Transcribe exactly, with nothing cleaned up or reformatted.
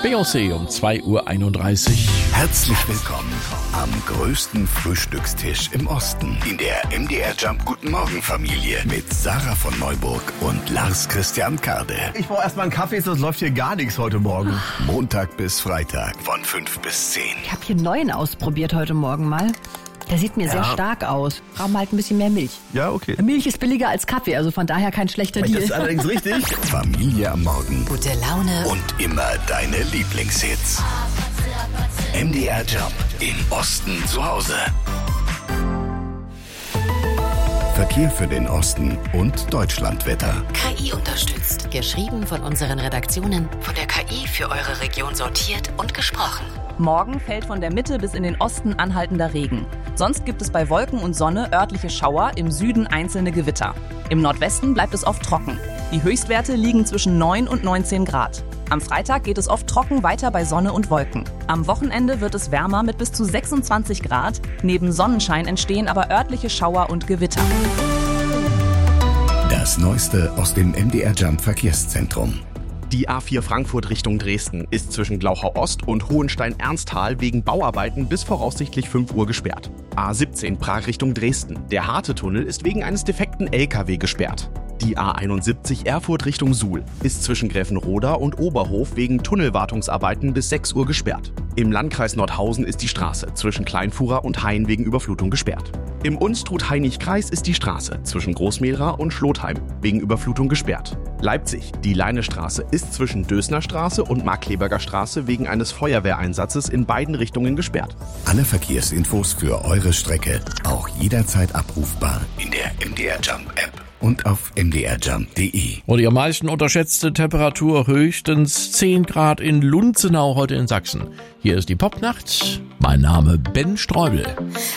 Beyoncé um zwei Uhr einunddreißig. Herzlich willkommen am größten Frühstückstisch im Osten. In der M D R Jump Guten Morgen Familie mit Sarah von Neuburg und Lars Christian Karde. Ich brauche erstmal einen Kaffee, sonst läuft hier gar nichts heute Morgen. Montag bis Freitag von fünf bis zehn. Ich habe hier einen neuen ausprobiert heute Morgen mal. Der sieht mir Ja. sehr stark aus. Brauchen halt ein bisschen mehr Milch. Ja, okay. Milch ist billiger als Kaffee, also von daher kein schlechter Das Deal. ist allerdings richtig. Familie am Morgen Gute Laune. und immer deine Lieblingshits. M D R Jump im Osten zu Hause. Verkehr für den Osten und Deutschlandwetter. K I unterstützt. Geschrieben von unseren Redaktionen. Von der K I für eure Region sortiert und gesprochen. Morgen fällt von der Mitte bis in den Osten anhaltender Regen. Sonst gibt es bei Wolken und Sonne örtliche Schauer, im Süden einzelne Gewitter. Im Nordwesten bleibt es oft trocken. Die Höchstwerte liegen zwischen neun und neunzehn Grad. Am Freitag geht es oft trocken weiter bei Sonne und Wolken. Am Wochenende wird es wärmer mit bis zu sechsundzwanzig Grad. Neben Sonnenschein entstehen aber örtliche Schauer und Gewitter. Das Neueste aus dem M D R Jump Verkehrszentrum. Die A vier Frankfurt Richtung Dresden ist zwischen Glauchau Ost und Hohenstein-Ernsthal wegen Bauarbeiten bis voraussichtlich fünf Uhr gesperrt. A siebzehn Prag Richtung Dresden. Der Harte-Tunnel ist wegen eines defekten L K W gesperrt. Die A einundsiebzig Erfurt Richtung Suhl ist zwischen Gräfenroda und Oberhof wegen Tunnelwartungsarbeiten bis sechs Uhr gesperrt. Im Landkreis Nordhausen ist die Straße zwischen Kleinfuhrer und Hain wegen Überflutung gesperrt. Im Unstrut-Hainich-Kreis ist die Straße zwischen Großmehra und Schlotheim wegen Überflutung gesperrt. Leipzig, die Leinestraße ist zwischen Dösner Straße und Markkleberger Straße wegen eines Feuerwehreinsatzes in beiden Richtungen gesperrt. Alle Verkehrsinfos für eure Strecke auch jederzeit abrufbar in der M D R Jump App und auf m d r jump punkt d e. Und die am meisten unterschätzte Temperatur höchstens zehn Grad in Lunzenau heute in Sachsen. Hier ist die Popnacht. Mein Name Ben Streubel.